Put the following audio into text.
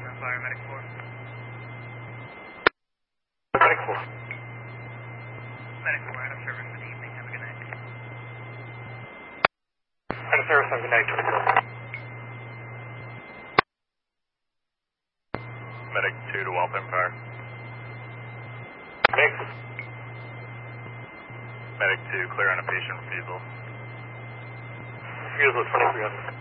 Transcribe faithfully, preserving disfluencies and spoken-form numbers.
Fire, Medic four. Medic four. Medic four, out of service. Good evening. Have a good night. Out of service. Have a good night. twenty-four. Medic two to Waltham Fire. Medic. Medic two, clear on a patient refusal. Refusal twenty-three hundred.